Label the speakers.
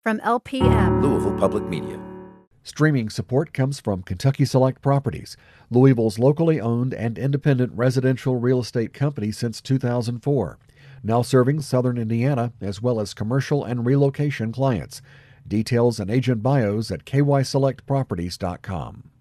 Speaker 1: from LPM.
Speaker 2: Louisville Public Media.
Speaker 3: Streaming support comes from Kentucky Select Properties, Louisville's locally owned and independent residential real estate company since 2004. Now serving southern Indiana as well as commercial and relocation clients. Details and agent bios at kyselectproperties.com.